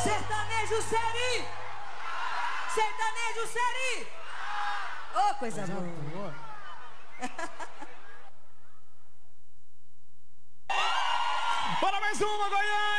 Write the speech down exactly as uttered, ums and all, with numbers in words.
Sertanejo Seri! Sertanejo Seri! Ô, oh, coisa boa! boa. Bora mais uma, Goiânia!